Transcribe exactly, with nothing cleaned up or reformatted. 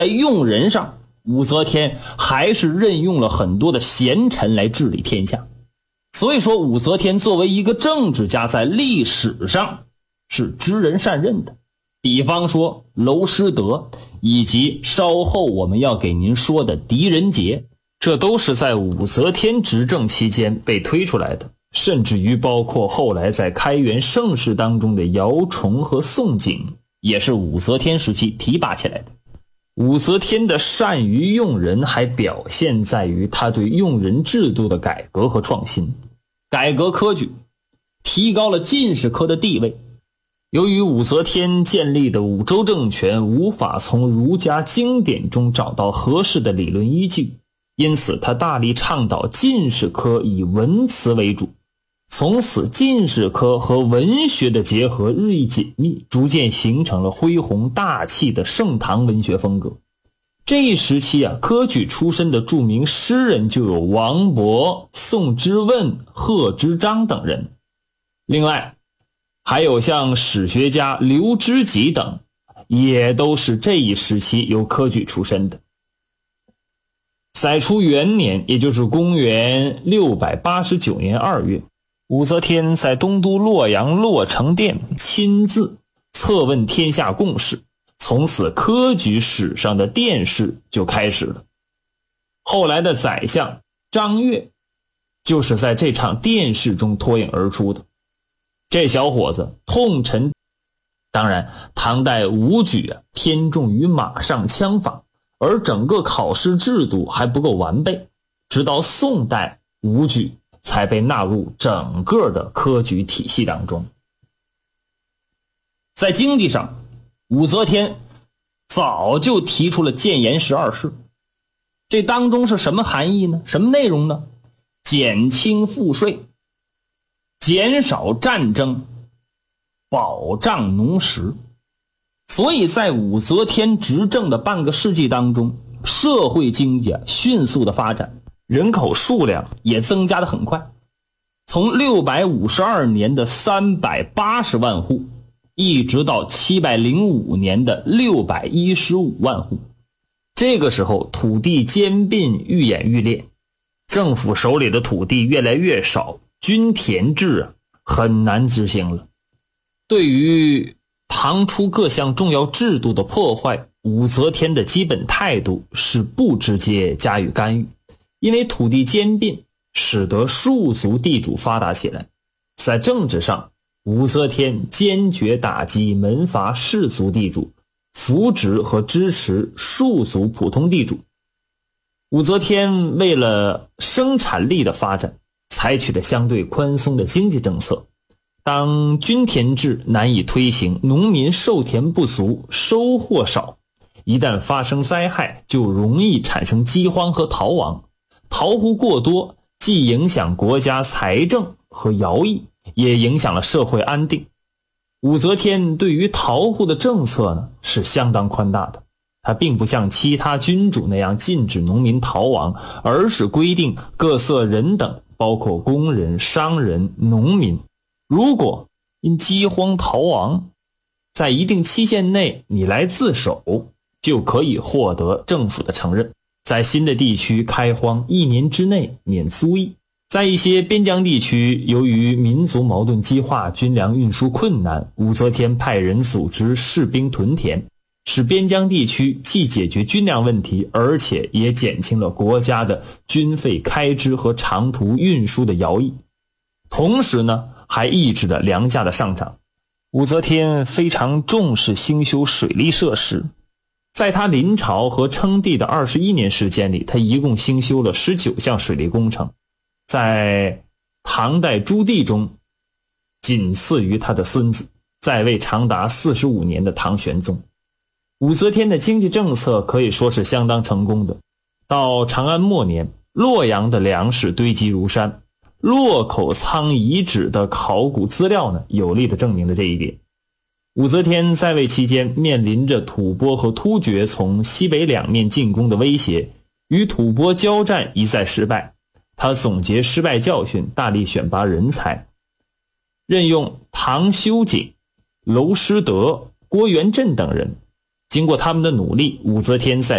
在用人上，武则天还是任用了很多的贤臣来治理天下。所以说武则天作为一个政治家，在历史上是知人善任的。比方说娄师德，以及稍后我们要给您说的狄仁杰，这都是在武则天执政期间被推出来的。甚至于包括后来在开元盛世当中的姚崇和宋璟，也是武则天时期提拔起来的。武则天的善于用人还表现在于她对用人制度的改革和创新，改革科举，提高了进士科的地位。由于武则天建立的武周政权无法从儒家经典中找到合适的理论依据，因此她大力倡导进士科以文辞为主。从此进士科和文学的结合日益紧密，逐渐形成了恢宏大气的盛唐文学风格。这一时期啊，科举出身的著名诗人就有王勃、宋之问、贺知章等人。另外还有像史学家刘知几等，也都是这一时期由科举出身的。载初元年，也就是公元六百八十九年二月，武则天在东都洛阳洛成殿亲自测问天下共识，从此科举史上的殿试就开始了。后来的宰相张悦就是在这场殿试中脱颖而出的。这小伙子痛陈，当然唐代武举啊偏重于马上枪法，而整个考试制度还不够完备，直到宋代武举才被纳入整个的科举体系当中。在经济上，武则天早就提出了谏言十二事，这当中是什么含义呢？什么内容呢？减轻赋税，减少战争，保障农时。所以在武则天执政的半个世纪当中，社会经济啊迅速的发展，人口数量也增加得很快，从六百五十二年的三百八十万户，一直到七百零五年的六百一十五万户。这个时候土地兼并愈演愈烈，政府手里的土地越来越少，均田制啊很难执行了。对于唐初各项重要制度的破坏，武则天的基本态度是不直接加以干预。因为土地兼并使得庶族地主发达起来，在政治上，武则天坚决打击门阀士族地主，扶植和支持庶族普通地主。武则天为了生产力的发展，采取了相对宽松的经济政策。当均田制难以推行，农民授田不足，收获少，一旦发生灾害，就容易产生饥荒和逃亡。逃户过多，既影响国家财政和徭役，也影响了社会安定。武则天对于逃户的政策呢是相当宽大的，她并不像其他君主那样禁止农民逃亡，而是规定各色人等，包括工人、商人、农民，如果因饥荒逃亡，在一定期限内你来自首，就可以获得政府的承认。在新的地区开荒，一年之内免租役。在一些边疆地区，由于民族矛盾激化，军粮运输困难，武则天派人组织士兵屯田，使边疆地区既解决军粮问题，而且也减轻了国家的军费开支和长途运输的徭役。同时呢，还抑制了粮价的上涨。武则天非常重视兴修水利设施，在他临朝和称帝的二十一年时间里，他一共兴修了十九项水利工程，在唐代朱棣中仅次于他的孙子，在位长达四十五年的唐玄宗。武则天的经济政策可以说是相当成功的。到长安末年，洛阳的粮食堆积如山，洛口仓遗址的考古资料呢，有力地证明了这一点。武则天在位期间，面临着吐蕃和突厥从西北两面进攻的威胁，与吐蕃交战一再失败。他总结失败教训，大力选拔人才，任用唐修景、娄师德、郭元振等人， 经过他们的努力，武则天在